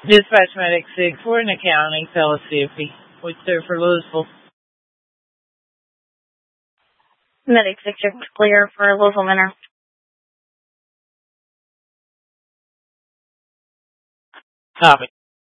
Dispatch Medic 6, we're in the county, fellow safety. What's there for Louisville? Medic 6, you're clear for Louisville Manor. Copy.